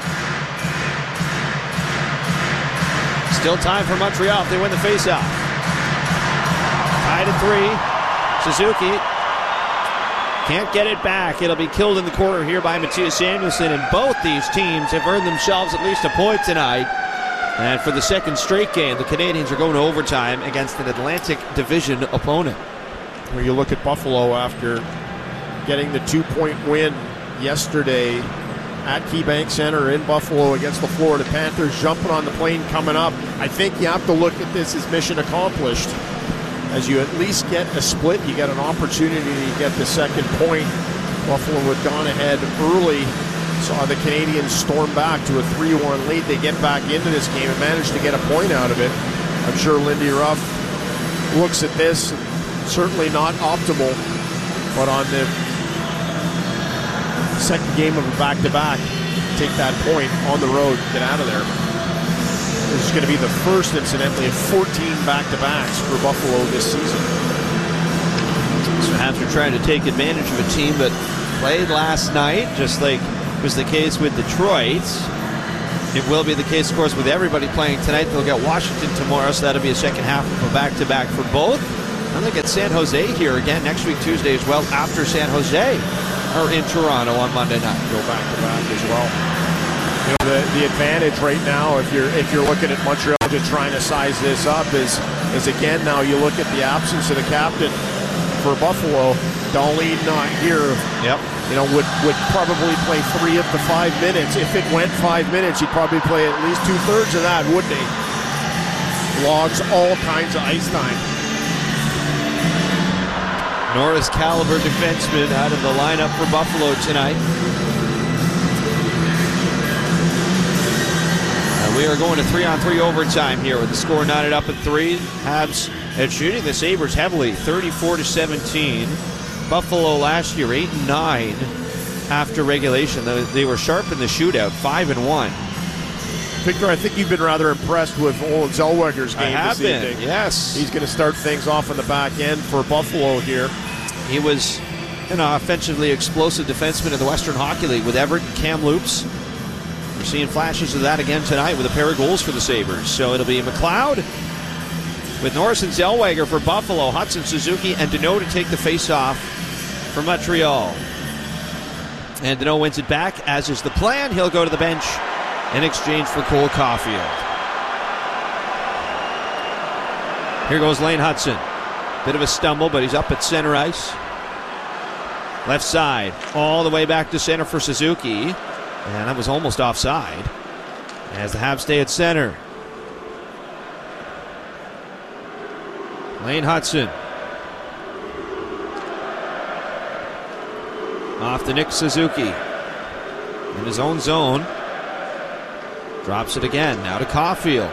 [SPEAKER 10] Still time for Montreal if they win the faceoff. Tied at three. Suzuki can't get it back. It'll be killed in the corner here by Mattias Samuelsson, and both these teams have earned themselves at least a point tonight. And for the second straight game, the Canadians are going to overtime against an Atlantic Division opponent.
[SPEAKER 17] When you look at Buffalo after getting the two-point win yesterday at KeyBank Center in Buffalo against the Florida Panthers, jumping on the plane coming up, I think you have to look at this as mission accomplished. As you at least get a split, you get an opportunity to get the second point. Buffalo had gone ahead early. Saw the Canadians storm back to a three one lead. They get back into this game and manage to get a point out of it. I'm sure Lindy Ruff looks at this, certainly not optimal, but on the second game of a back-to-back, take that point on the road, get out of there. This is going to be the first, incidentally, of fourteen back-to-backs for Buffalo this season.
[SPEAKER 10] So Habs are trying to take advantage of a team that played last night, just like was the case with Detroit. It will be the case, of course, with everybody playing tonight. They'll get Washington tomorrow, so that'll be a second half of a back-to-back for both. And they'll get San Jose here again next week, Tuesday as well, after San Jose are in Toronto on Monday night.
[SPEAKER 17] Go back-to-back as well. You know, the, the advantage right now, if you're if you're looking at Montreal just trying to size this up, is, is again, now you look at the absence of the captain for Buffalo. Dahlin not here.
[SPEAKER 10] Yep.
[SPEAKER 17] You know, would would probably play three of the five minutes. If it went five minutes, he'd probably play at least two-thirds of that, wouldn't he? Logs all kinds of ice time.
[SPEAKER 10] Norris caliber defenseman out of the lineup for Buffalo tonight. Uh, we are going to three-on-three overtime here with the score knotted up at three. Habs at shooting the Sabres heavily, thirty-four to seventeen. Buffalo last year, eight and nine after regulation. They were sharp in the shootout, five and one.
[SPEAKER 17] Victor, I think you've been rather impressed with Olen Zellweger's game
[SPEAKER 10] I have
[SPEAKER 17] this
[SPEAKER 10] been,
[SPEAKER 17] evening.
[SPEAKER 10] yes.
[SPEAKER 17] He's going to start things off on the back end for Buffalo here.
[SPEAKER 10] He was an offensively explosive defenseman in the Western Hockey League with Everett and Kamloops. We're seeing flashes of that again tonight with a pair of goals for the Sabres. So it'll be McLeod with Norris and Zellweger for Buffalo, Hudson, Suzuki, and Deneau to take the face-off for Montreal. And Deneau wins it back, as is the plan. He'll go to the bench in exchange for Cole Caulfield. Here goes Lane Hudson. Bit of a stumble, but he's up at center ice. Left side, all the way back to center for Suzuki. And that was almost offside, as the Habs stay at center. Lane Hudson. Off to Nick Suzuki. In his own zone. Drops it again. Now to Caulfield.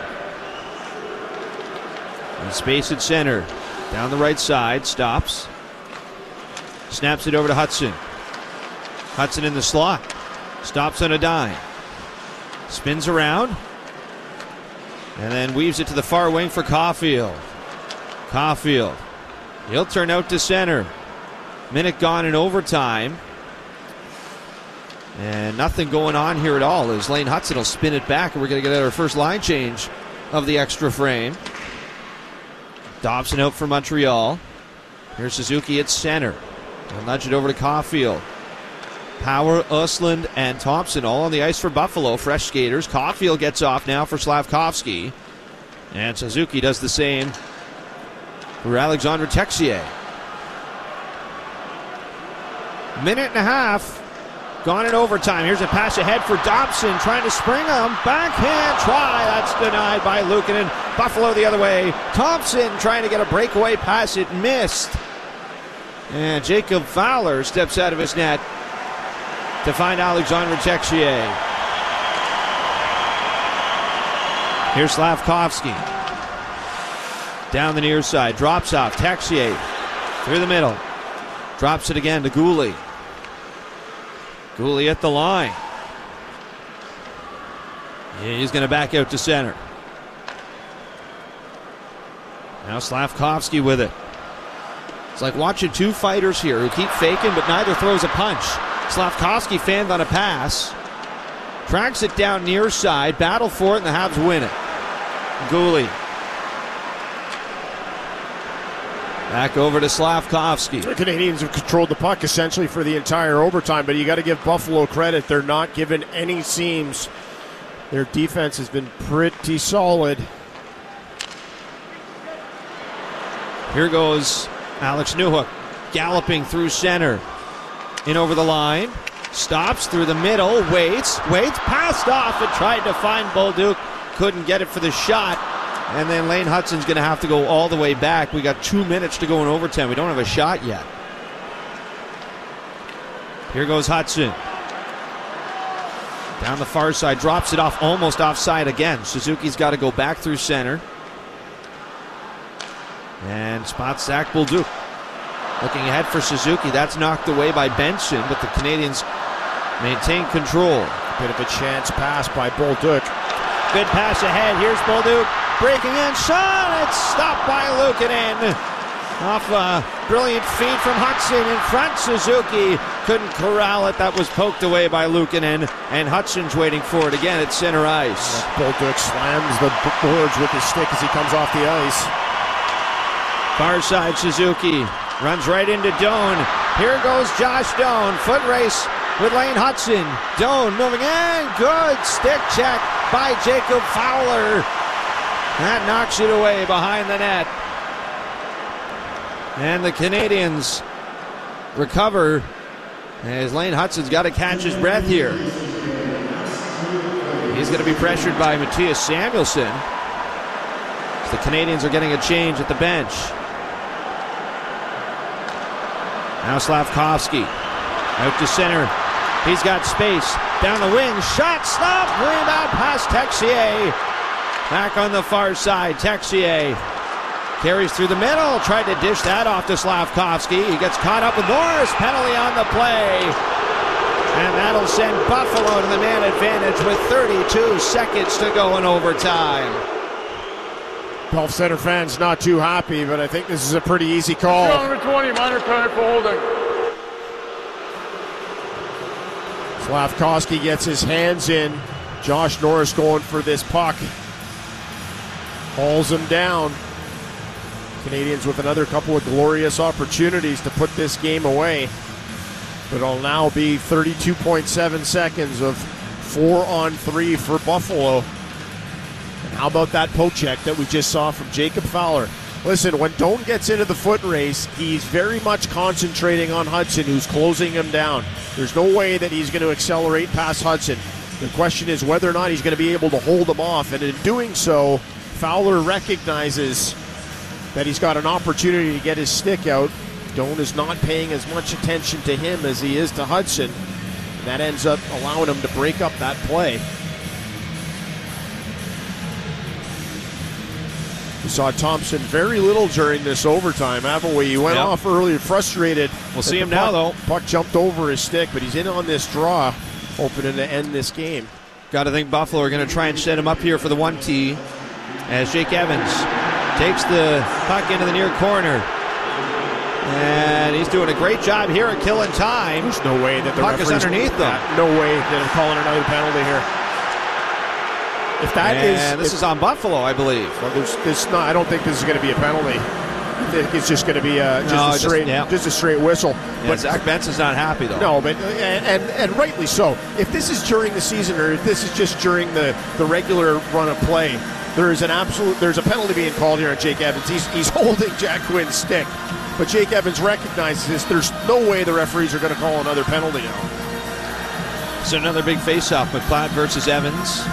[SPEAKER 10] In space at center. Down the right side. Stops. Snaps it over to Hudson. Hudson in the slot. Stops on a dime. Spins around. And then weaves it to the far wing for Caulfield. Caulfield. He'll turn out to center. Minute gone in overtime. And nothing going on here at all as Lane Hudson will spin it back, and we're going to get our first line change of the extra frame. Dobson out for Montreal. Here's Suzuki at center. They'll nudge it over to Caulfield. Power, Östlund, and Thompson all on the ice for Buffalo. Fresh skaters. Caulfield gets off now for Slavkovsky. And Suzuki does the same for Alexandre Texier. Minute and a half gone in overtime. Here's a pass ahead for Dobson, trying to spring him. Backhand try. That's denied by Luukkonen. Buffalo the other way. Thompson trying to get a breakaway pass. It missed. And Jacob Fowler steps out of his net to find Alexandre Texier. Here's Slavkovsky. Down the near side. Drops off. Texier through the middle. Drops it again to Gouli. Gouli at the line. Yeah, he's going to back out to center. Now Slavkovsky with it. It's like watching two fighters here who keep faking, but neither throws a punch. Slavkovsky fanned on a pass. Tracks it down near side. Battle for it, and the Habs win it. Gouli. Back over to Slavkovsky.
[SPEAKER 17] The Canadians have controlled the puck essentially for the entire overtime, but you got to give Buffalo credit. They're not given any seams. Their defense has been pretty solid.
[SPEAKER 10] Here goes Alex Newhook, galloping through center. In over the line. Stops through the middle. Waits. Waits. Passed off and tried to find Bolduc. Couldn't get it for the shot. And then Lane Hudson's going to have to go all the way back. We got two minutes to go in overtime. We don't have a shot yet. Here goes Hudson. Down the far side. Drops it off. Almost offside again. Suzuki's got to go back through center. And spots Zach Bolduc. Looking ahead for Suzuki. That's knocked away by Benson, but the Canadians maintain control.
[SPEAKER 17] Bit of a chance pass by Bolduc.
[SPEAKER 10] Good pass ahead. Here's Bolduc breaking in. Shot. It's stopped by Luukkonen. Off a brilliant feed from Hudson in front. Suzuki couldn't corral it. That was poked away by Luukkonen, and Hudson's waiting for it again at center ice.
[SPEAKER 17] Bolduc slams the boards with his stick as he comes off the ice.
[SPEAKER 10] Far side, Suzuki runs right into Doan. Here goes Josh Doan. Foot race with Lane Hudson. Doan moving in. Good stick check by Jacob Fowler. That knocks it away behind the net. And the Canadians recover as Lane Hudson's got to catch his breath here. He's going to be pressured by Matthias Samuelsson. The Canadians are getting a change at the bench. Now Slavkovsky out to center. He's got space. Down the wing. Shot stopped. Rebound past Texier. Back on the far side. Texier carries through the middle. Tried to dish that off to Slavkovsky. He gets caught up with Norris. Penalty on the play. And that'll send Buffalo to the man advantage with thirty-two seconds to go in overtime.
[SPEAKER 17] Guelph Center fans not too happy, but I think this is a pretty easy call.
[SPEAKER 5] Number twenty, minor penalty for holding.
[SPEAKER 17] Slavkovsky gets his hands in. Josh Norris going for this puck. Hauls him down. Canadians with another couple of glorious opportunities to put this game away. But it'll now be thirty-two point seven seconds of four on three for Buffalo. And how about that poke check that we just saw from Jacob Fowler? Listen, when Doan gets into the foot race, he's very much concentrating on Hudson, who's closing him down. There's no way that he's going to accelerate past Hudson. The question is whether or not he's going to be able to hold him off. And in doing so, Fowler recognizes that he's got an opportunity to get his stick out. Doan is not paying as much attention to him as he is to Hudson. And that ends up allowing him to break up that play. We saw Thompson very little during this overtime, haven't we? He went yep. off early, frustrated.
[SPEAKER 10] We'll see him now,
[SPEAKER 17] puck,
[SPEAKER 10] though.
[SPEAKER 17] Puck jumped over his stick, but he's in on this draw, hoping to end this game.
[SPEAKER 10] Got to think Buffalo are going to try and set him up here for the one T as Jake Evans takes the puck into the near corner. And he's doing a great job here at killing time.
[SPEAKER 17] There's no way that the
[SPEAKER 10] puck is underneath them.
[SPEAKER 17] No way that they're calling another penalty here. If that
[SPEAKER 10] and
[SPEAKER 17] is,
[SPEAKER 10] this
[SPEAKER 17] if,
[SPEAKER 10] is on Buffalo, I believe.
[SPEAKER 17] Well, there's, there's not. I don't think this is going to be a penalty. I think it's just going to be a, just,
[SPEAKER 10] no,
[SPEAKER 17] a straight,
[SPEAKER 10] just, yeah.
[SPEAKER 17] just a straight whistle.
[SPEAKER 10] Yeah,
[SPEAKER 17] but
[SPEAKER 10] Zach Benson's not happy though.
[SPEAKER 17] No, but and, and and rightly so. If this is during the season or if this is just during the, the regular run of play, there is an absolute. There's a penalty being called here on Jake Evans. He's he's holding Jack Quinn's stick, but Jake Evans recognizes this. There's no way the referees are going to call another penalty now.
[SPEAKER 10] So another big face-off, McLeod versus Evans.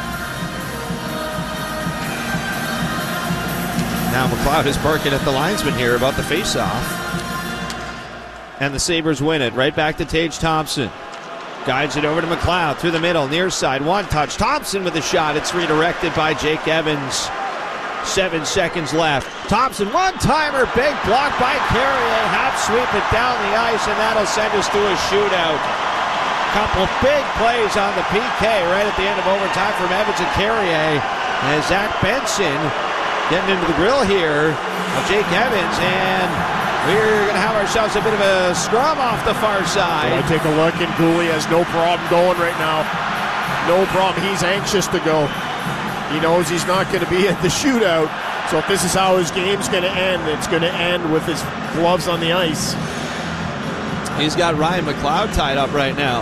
[SPEAKER 10] Now McLeod is barking at the linesman here about the face-off. And the Sabres win it. Right back to Tage Thompson. Guides it over to McLeod through the middle, near side, one touch. Thompson with a shot. It's redirected by Jake Evans. Seven seconds left. Thompson, one-timer, big block by Carrier. Half sweep it down the ice, and that'll send us to a shootout. Couple big plays on the P K right at the end of overtime from Evans and Carrier. And Zach Benson getting into the grill here of Jake Evans, and we're going to have ourselves a bit of a scrum off the far side.
[SPEAKER 17] I take a look, and Gooley has no problem going right now. No problem. He's anxious to go. He knows he's not going to be at the shootout, so if this is how his game's going to end, it's going to end with his gloves on the ice.
[SPEAKER 10] He's got Ryan McLeod tied up right now.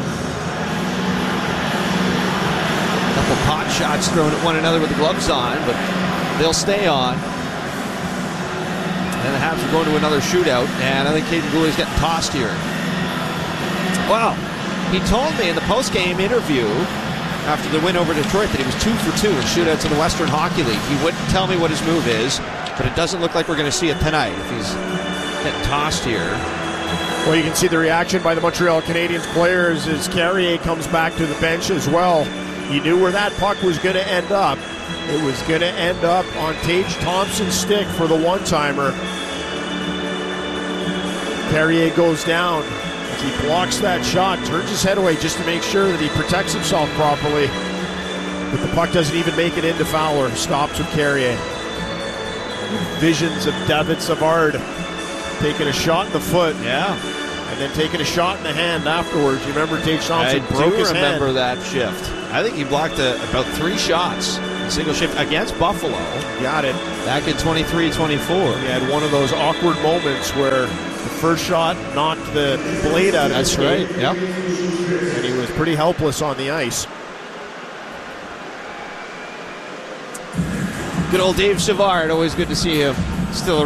[SPEAKER 10] A couple pot shots thrown at one another with the gloves on, but they'll stay on. And the Habs are going to another shootout, and I think Caden Gooley's getting tossed here. Well, he told me in the post-game interview after the win over Detroit that he was two for two in shootouts in the Western Hockey League. He wouldn't tell me what his move is, but it doesn't look like we're going to see it tonight if he's getting tossed here.
[SPEAKER 17] Well, you can see the reaction by the Montreal Canadiens players as Carrier comes back to the bench as well. You knew where that puck was going to end up. It was going to end up on Tage Thompson's stick for the one-timer. Carrier goes down as he blocks that shot, turns his head away just to make sure that he protects himself properly. But the puck doesn't even make it into Fowler. Stops with Carrier. Visions of David Savard taking a shot in the foot.
[SPEAKER 10] Yeah.
[SPEAKER 17] And then taking a shot in the hand afterwards. You remember Tage Thompson
[SPEAKER 10] I
[SPEAKER 17] broke
[SPEAKER 10] do
[SPEAKER 17] his
[SPEAKER 10] remember
[SPEAKER 17] hand.
[SPEAKER 10] that shift. I think he blocked a, about three shots in single shift against Buffalo.
[SPEAKER 17] Got it.
[SPEAKER 10] Back in twenty-three twenty-four.
[SPEAKER 17] He had one of those awkward moments where the first shot knocked the blade out of
[SPEAKER 10] That's
[SPEAKER 17] his
[SPEAKER 10] right.
[SPEAKER 17] skate.
[SPEAKER 10] Yep.
[SPEAKER 17] And he was pretty helpless on the ice.
[SPEAKER 10] Good old Dave Savard. Always good to see him. Still